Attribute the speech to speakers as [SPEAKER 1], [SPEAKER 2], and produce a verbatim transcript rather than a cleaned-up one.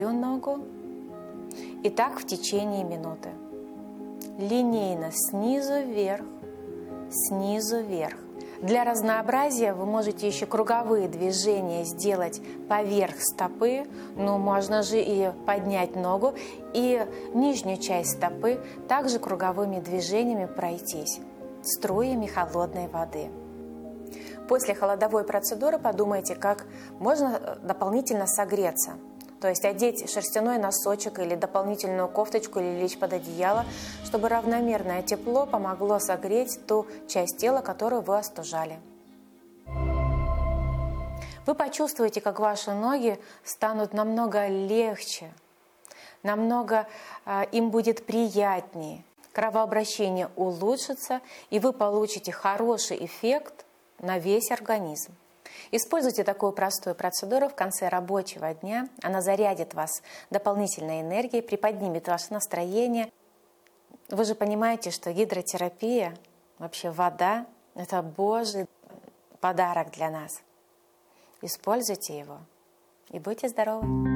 [SPEAKER 1] ногу. И так в течение минуты. Линейно снизу вверх, снизу вверх. Для разнообразия вы можете еще круговые движения сделать поверх стопы, но можно же и поднять ногу и нижнюю часть стопы также круговыми движениями пройтись струями холодной воды. После холодовой процедуры подумайте, как можно дополнительно согреться. То есть одеть шерстяной носочек или дополнительную кофточку или лечь под одеяло, чтобы равномерное тепло помогло согреть ту часть тела, которую вы остужали. Вы почувствуете, как ваши ноги станут намного легче, намного э, им будет приятнее, кровообращение улучшится, и вы получите хороший эффект на весь организм. Используйте такую простую процедуру в конце рабочего дня. Она зарядит вас дополнительной энергией, приподнимет ваше настроение. Вы же понимаете, что гидротерапия, вообще вода, это Божий подарок для нас. Используйте его и будьте здоровы!